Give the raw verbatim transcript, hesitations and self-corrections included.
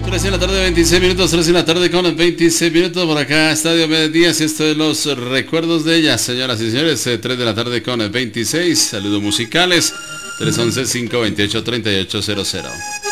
tres de la tarde, veintiséis minutos, tres de la tarde con veintiséis minutos por acá, Estadio Mediodías, y esto es los recuerdos de ella, señoras y señores, tres de la tarde con veintiséis, saludos musicales, tres once, cinco veintiocho, treinta y ocho cero cero.